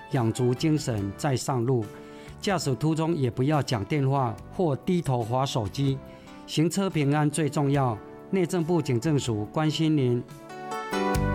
养足精神再上路。驾驶途中也不要讲电话或低头滑手机，行车平安最重要。内政部警政署关心您。